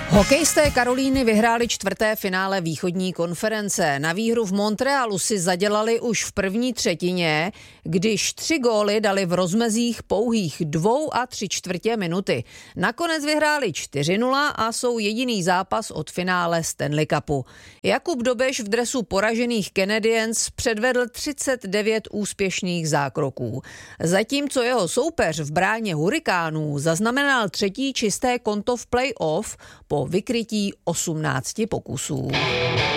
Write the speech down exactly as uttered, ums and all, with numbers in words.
Hokejisté Karolíny vyhráli čtvrté finále východní konference. Na výhru v Montrealu si zadělali už v první třetině, když tři góly dali v rozmezích pouhých dvou a tři čtvrtě minuty. Nakonec vyhráli čtyři nula a jsou jediný zápas od finále Stanley Cupu. Jakub Dobeš v dresu poražených Canadiens předvedl třicet devět úspěšných zákroků. Zatímco jeho soupeř v bráně Hurikánů zaznamenal třetí čisté konto v play-off po vykrytí osmnácti pokusů.